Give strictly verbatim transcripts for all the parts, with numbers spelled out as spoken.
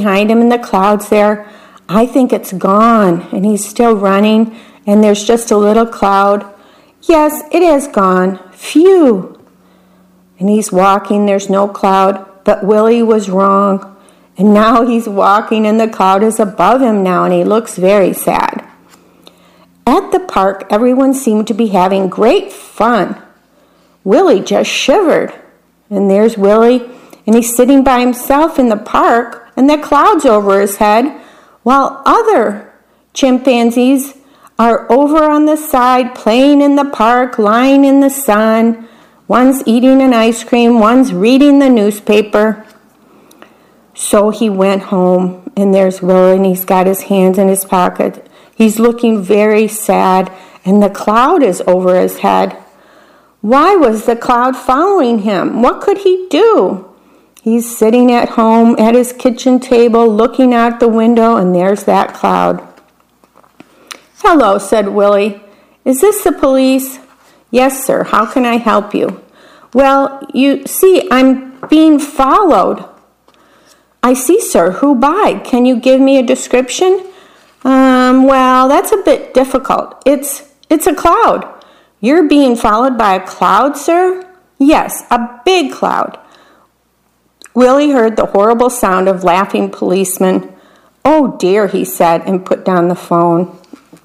behind him in the clouds there. I think it's gone, and he's still running, and there's just a little cloud. Yes, it is gone. Phew. And he's walking, there's no cloud, but Willie was wrong. And now he's walking, and the cloud is above him now, and he looks very sad. At the park, everyone seemed to be having great fun. Willie just shivered. And there's Willie, and he's sitting by himself in the park, and the cloud's over his head, while other chimpanzees are over on the side playing in the park, lying in the sun. One's eating an ice cream, one's reading the newspaper. So he went home, and there's Willie, and he's got his hands in his pocket. He's looking very sad, and the cloud is over his head. Why was the cloud following him? What could he do? He's sitting at home at his kitchen table, looking out the window, and there's that cloud. Hello, said Willie. Is this the police? Yes, sir. How can I help you? Well, you see, I'm being followed. I see, sir. Who by? Can you give me a description? Um, well, that's a bit difficult. It's it's a cloud. You're being followed by a cloud, sir? Yes, a big cloud. Willie heard the horrible sound of laughing policemen. Oh, dear, he said, and put down the phone.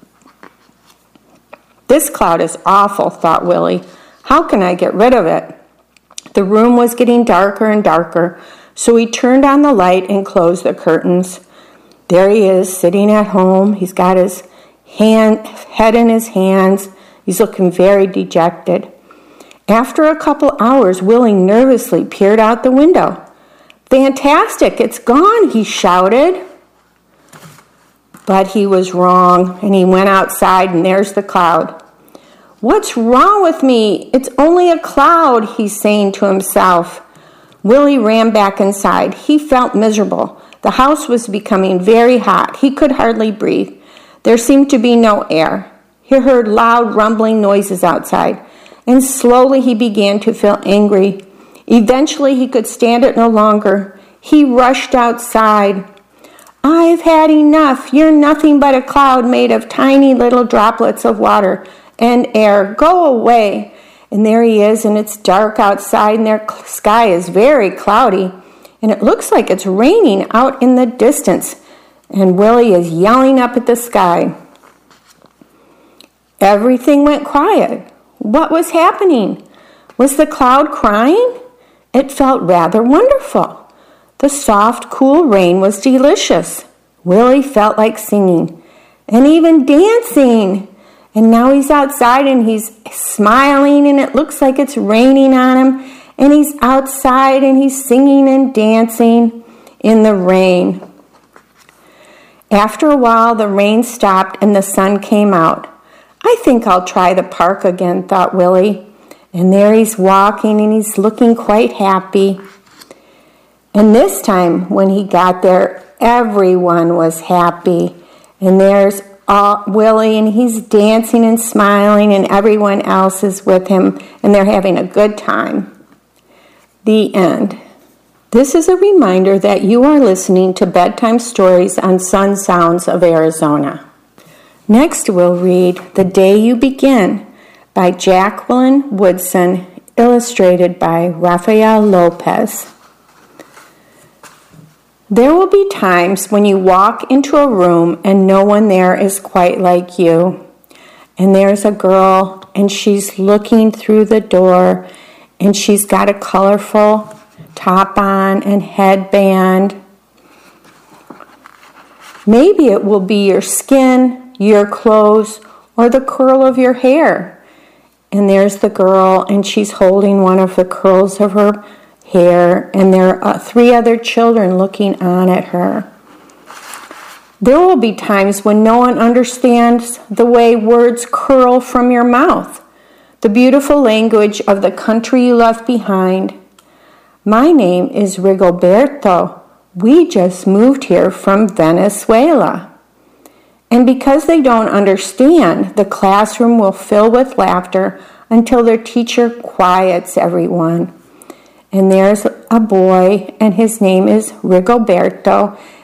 This cloud is awful, thought Willie. How can I get rid of it? The room was getting darker and darker, so he turned on the light and closed the curtains. There he is, sitting at home. He's got his hand, head in his hands. He's looking very dejected. After a couple hours, Willie nervously peered out the window. Fantastic, it's gone, he shouted. But he was wrong, and he went outside, and there's the cloud. What's wrong with me? It's only a cloud, he's saying to himself. Willie ran back inside. He felt miserable. The house was becoming very hot. He could hardly breathe. There seemed to be no air. He heard loud rumbling noises outside, and slowly he began to feel angry. Eventually he could stand it no longer. He rushed outside. I've had enough. You're nothing but a cloud made of tiny little droplets of water and air. Go away. And there he is, and it's dark outside, and their sky is very cloudy, and it looks like it's raining out in the distance. And Willie is yelling up at the sky. Everything went quiet. What was happening? Was the cloud crying? It felt rather wonderful. The soft, cool rain was delicious. Willie felt like singing and even dancing. And now he's outside and he's smiling, and it looks like it's raining on him. And he's outside and he's singing and dancing in the rain. After a while, the rain stopped and the sun came out. I think I'll try the park again, thought Willie. And there he's walking, and he's looking quite happy. And this time, when he got there, everyone was happy. And there's all, Willie, and he's dancing and smiling, and everyone else is with him, and they're having a good time. The end. This is a reminder that you are listening to Bedtime Stories on Sun Sounds of Arizona. Next, we'll read The Day You Begin by Jacqueline Woodson, illustrated by Rafael Lopez. There will be times when you walk into a room and no one there is quite like you. And there's a girl, and she's looking through the door, and she's got a colorful top on and headband. Maybe it will be your skin, your clothes, or the curl of your hair. And there's the girl, and she's holding one of the curls of her hair, and there are three other children looking on at her. There will be times when no one understands the way words curl from your mouth, the beautiful language of the country you left behind. My name is Rigoberto. We just moved here from Venezuela. And because they don't understand, the classroom will fill with laughter until their teacher quiets everyone. And there's a boy, and his name is Rigoberto,